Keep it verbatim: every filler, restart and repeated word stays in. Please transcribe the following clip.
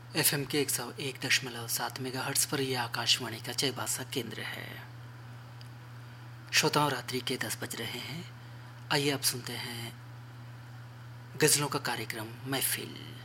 F M के एक सौ एक दशमलव सात मेगा हर्ट्स पर यह आकाशवाणी का चयभाषा केंद्र है। श्रोताओं, रात्रि के दस बज रहे हैं। आइए अब सुनते हैं गज़लों का कार्यक्रम महफिल।